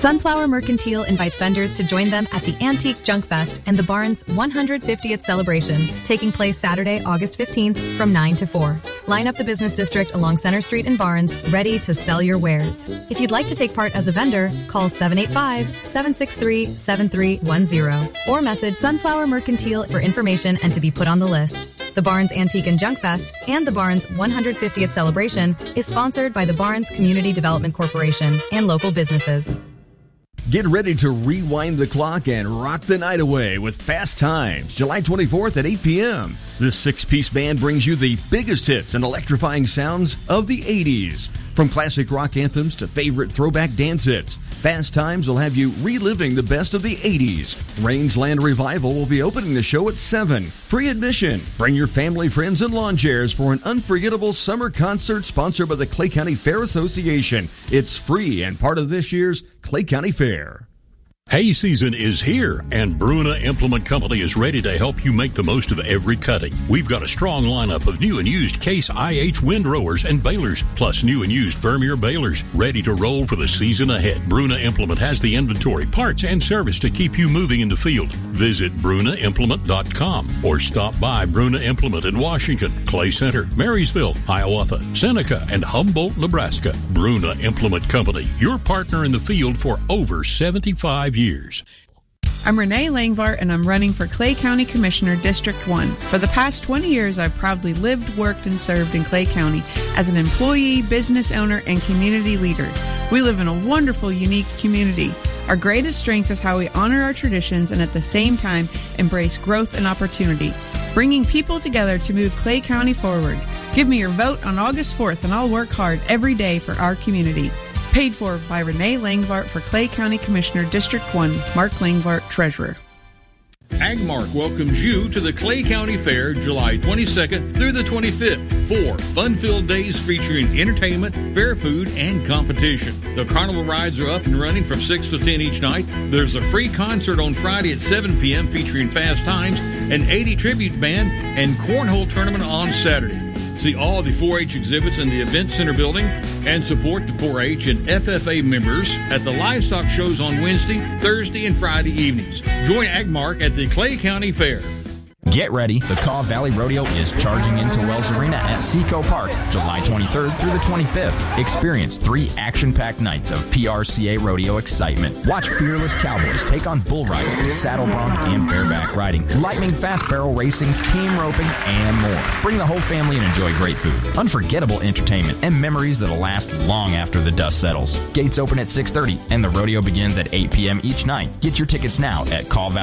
Sunflower Mercantile invites vendors to join them at the Antique Junk Fest and the Barnes 150th celebration, taking place Saturday, August 15th from 9 to 4. Line up the business district along Center Street in Barnes, ready to sell your wares. If you'd like to take part as a vendor, call 785-763-7310 or message Sunflower Mercantile for information and to be put on the list. The Barnes Antique and Junk Fest and the Barnes 150th celebration is sponsored by the Barnes Community Development Corporation and local businesses. Get ready to rewind the clock and rock the night away with Fast Times, July 24th at 8 p.m. This six-piece band brings you the biggest hits and electrifying sounds of the 80s. From classic rock anthems to favorite throwback dance hits, Fast Times will have you reliving the best of the 80s. Rangeland Revival will be opening the show at 7. Free admission. Bring your family, friends, and lawn chairs for an unforgettable summer concert sponsored by the Clay County Fair Association. It's free and part of this year's Clay County Fair. Hay season is here, and Bruna Implement Company is ready to help you make the most of every cutting. We've got a strong lineup of new and used Case IH windrowers and balers, plus new and used Vermeer balers, ready to roll for the season ahead. Bruna Implement has the inventory, parts, and service to keep you moving in the field. Visit brunaimplement.com or stop by Bruna Implement in Washington, Clay Center, Marysville, Hiawatha, Seneca, and Humboldt, Nebraska. Bruna Implement Company, your partner in the field for over 75 years. I'm Renee Langvart, and I'm running for Clay County Commissioner, District 1. For the past 20 years, I've proudly lived, worked, and served in Clay County as an employee, business owner, and community leader. We live in a wonderful, unique community. Our greatest strength is how we honor our traditions and at the same time embrace growth and opportunity, bringing people together to move Clay County forward. Give me your vote on August 4th, and I'll work hard every day for our community. Paid for by Renee Langvart for Clay County Commissioner, District 1, Mark Langvart, Treasurer. Agmark welcomes you to the Clay County Fair, July 22nd through the 25th. 4 fun-filled days featuring entertainment, fair food, and competition. The carnival rides are up and running from 6 to 10 each night. There's a free concert on Friday at 7 p.m. featuring Fast Times, an 80 tribute band, and cornhole tournament on Saturday. See all the 4-H exhibits in the Event Center building and support the 4-H and FFA members at the livestock shows on Wednesday, Thursday, and Friday evenings. Join Agmark at the Clay County Fair. Get ready. The Kaw Valley Rodeo is charging into Wells Arena at Seco Park, July 23rd through the 25th. Experience 3 action-packed nights of PRCA rodeo excitement. Watch fearless cowboys take on bull riding, saddle bronc, and bareback riding, lightning fast barrel racing, team roping, and more. Bring the whole family and enjoy great food, unforgettable entertainment, and memories that'll last long after the dust settles. Gates open at 6:30, and the rodeo begins at 8 p.m. each night. Get your tickets now at Kaw Valley